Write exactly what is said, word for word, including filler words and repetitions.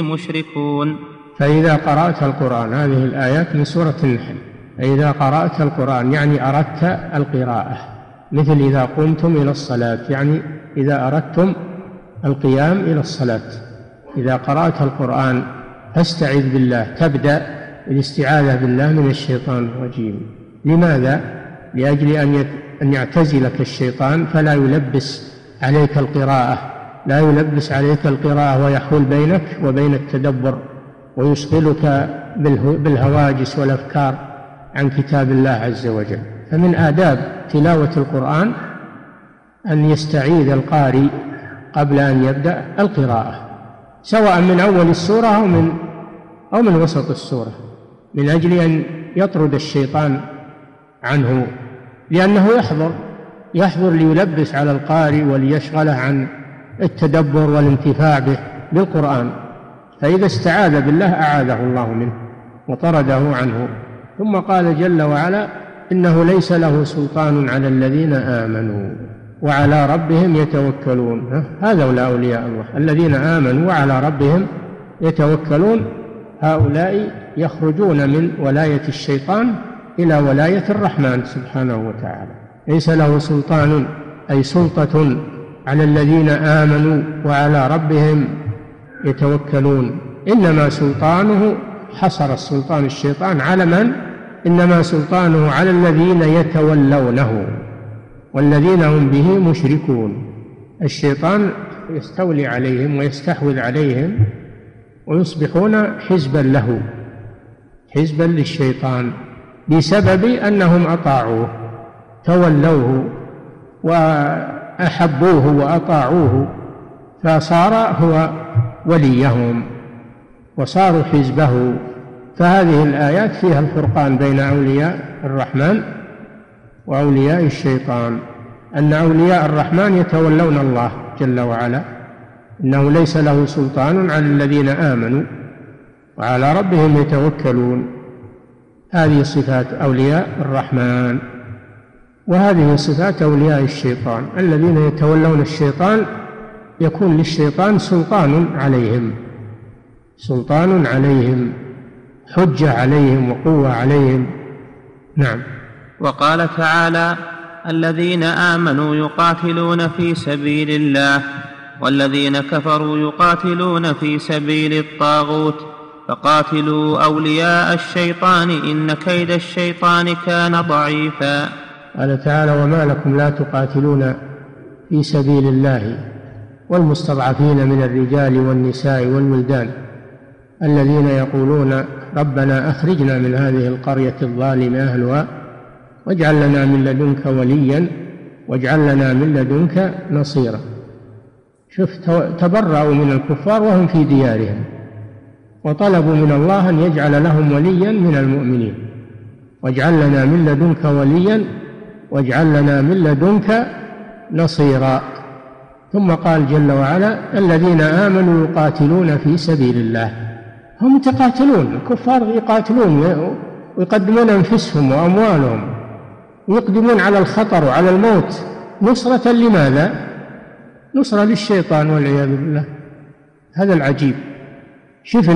مشركون. فإذا قرأت القرآن، هذه الآيات من سورة النحل، فإذا قرأت القرآن يعني أردت القراءة، مثل إذا قمتم إلى الصلاة، يعني إذا أردتم القيام إلى الصلاة. إذا قرأت القرآن فاستعذ بالله، تبدأ بالاستعاذة بالله من الشيطان الرجيم. لماذا؟ لأجل أن يعتزلك الشيطان فلا يلبس عليك القراءة، لا يلبس عليك القراءة ويحول بينك وبين التدبر ويشغلك بالهواجس والأفكار عن كتاب الله عز وجل. فمن آداب تلاوة القرآن أن يستعيذ القارئ قبل أن يبدأ القراءة، سواء من أول السورة أو من أو من وسط السورة، من أجل أن يطرد الشيطان عنه، لأنه يحضر يحضر ليلبس على القارئ وليشغله عن التدبر والانتفاع به بالقرآن. فإذا استعاذ بالله أعاذه الله منه وطرده عنه. ثم قال جل وعلا: إنه ليس له سلطان على الذين آمنوا وعلى ربهم يتوكلون. هؤلاء أولياء الله الذين آمنوا وعلى ربهم يتوكلون، هؤلاء يخرجون من ولاية الشيطان إلى ولاية الرحمن سبحانه وتعالى. ليس له سلطان أي سلطة على الذين آمنوا وعلى ربهم يتوكلون، إنما سلطانه، حصر السلطان الشيطان على من؟ إنما سلطانه على الذين يتولونه والذين هم به مشركون. الشيطان يستولي عليهم ويستحوذ عليهم ويصبحون حزبا له، حزبا للشيطان، بسبب أنهم أطاعوه، تولوه وأحبوه وأطاعوه، فصار هو وليهم وصاروا حزبه. فهذه الآيات فيها الفرقان بين أولياء الرحمن وأولياء الشيطان، أن أولياء الرحمن يتولون الله جل وعلا، إنه ليس له سلطان على الذين آمنوا وعلى ربهم يتوكلون. هذه صفات أولياء الرحمن، وهذه صفات أولياء الشيطان. الذين يتولون الشيطان يكون للشيطان سلطان عليهم، سلطان عليهم، حجة عليهم وقوة عليهم. نعم. وقال تعالى: الذين آمنوا يقاتلون في سبيل الله والذين كفروا يقاتلون في سبيل الطاغوت فقاتلوا أولياء الشيطان إن كيد الشيطان كان ضعيفا. قال تعالى: وما لكم لا تقاتلون في سبيل الله والمستضعفين من الرجال والنساء والولدان الذين يقولون ربنا أخرجنا من هذه القرية الظالم أهلها واجعل لنا من لدنك وليا واجعل لنا من لدنك نصيرا. شوف، تبرأوا من الكفار وهم في ديارهم وطلبوا من الله أن يجعل لهم وليا من المؤمنين، واجعل لنا من لدنك وليا واجعل لنا من لدنك نصيرا. ثم قال جل وعلا: الذين آمنوا يقاتلون في سبيل الله. هم يتقاتلون، الكفار يقاتلون ويقدمون أنفسهم وأموالهم ويقدمون على الخطر وعلى الموت نصرة لماذا؟ نصرة للشيطان والعياذ بالله. هذا العجيب. شوف